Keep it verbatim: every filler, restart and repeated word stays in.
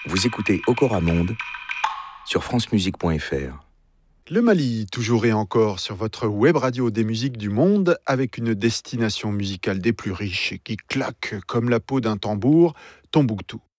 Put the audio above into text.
Vous écoutez Okora Monde sur francemusique point f r. Le Mali, toujours et encore sur votre web radio des musiques du monde, avec une destination musicale des plus riches qui claque comme la peau d'un tambour, Tombouctou.